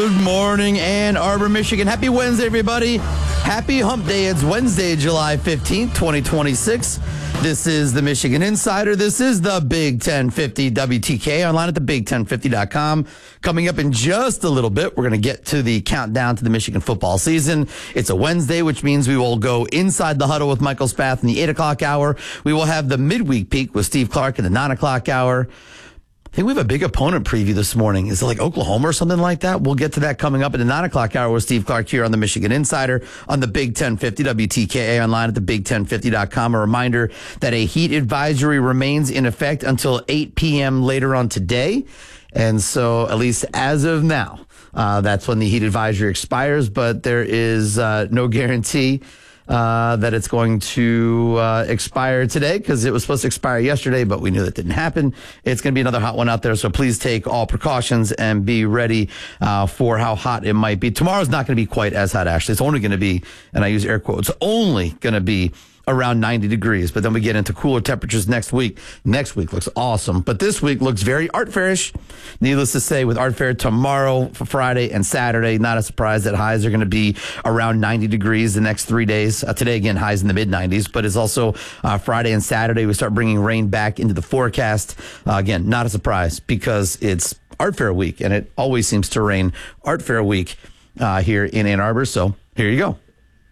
Good morning, Ann Arbor, Michigan. Happy Wednesday, everybody. Happy Hump Day. It's Wednesday, July 15th, 2026. This is the Michigan Insider. This is the Big 1050 WTK, online at thebig1050.com. Coming up in just a little bit, we're going to get to the countdown to the Michigan football season. It's a Wednesday, which means we will go inside the huddle with Michael Spath in the 8 o'clock hour. We will have the midweek peak with Steve Clark in the 9 o'clock hour. I think we have a big opponent preview this morning. Is it like Oklahoma or something like that? We'll get to that coming up at the 9 o'clock hour with Steve Clark here on the Michigan Insider on the Big 1050 WTKA, online at thebig1050.com. A reminder that a heat advisory remains in effect until 8 p.m. later on today. And so, at least as of now, that's when the heat advisory expires. But there is no guarantee that it's going to expire today, because it was supposed to expire yesterday, but we knew that didn't happen. It's going to be another hot one out there, so please take all precautions and be ready for how hot it might be. Tomorrow's not going to be quite as hot, actually. It's only going to be, and I use air quotes, only going to be around 90 degrees, but then we get into cooler temperatures next week. Next week looks awesome, but this week looks very art fairish. Needless to say, with art fair tomorrow, for Friday and Saturday, not a surprise that highs are going to be around 90 degrees the next 3 days. Today, again, highs in the mid 90s, but it's also Friday and Saturday. We start bringing rain back into the forecast. Again, not a surprise, because it's art fair week, and it always seems to rain art fair week here in Ann Arbor. So here you go.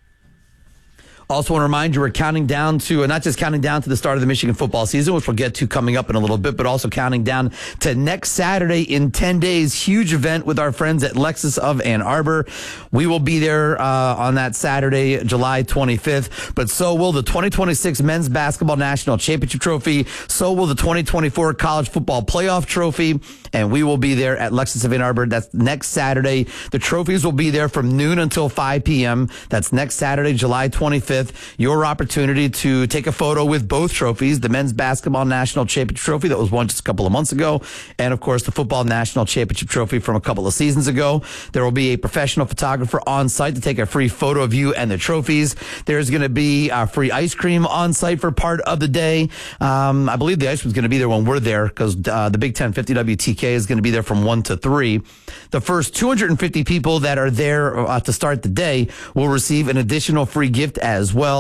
Also want to remind you, we're counting down to, not just counting down to the start of the Michigan football season, which we'll get to coming up in a little bit, but also counting down to next Saturday in 10 days. Huge event with our friends at Lexus of Ann Arbor. We will be there on that Saturday, July 25th, but so will the 2026 Men's Basketball National Championship Trophy. So will the 2024 College Football Playoff Trophy, and we will be there at Lexus of Ann Arbor. That's next Saturday. The trophies will be there from noon until 5 p.m. That's next Saturday, July 25th. Your opportunity to take a photo with both trophies, the Men's Basketball National Championship Trophy that was won just a couple of months ago, and of course the Football National Championship Trophy from a couple of seasons ago. There will be a professional photographer on site to take a free photo of you and the trophies. There's going to be free ice cream on site for part of the day. I believe the ice cream is going to be there when we're there, because the Big 1050 WTK is going to be there from 1 to 3. The first 250 people that are there to start the day will receive an additional free gift as well.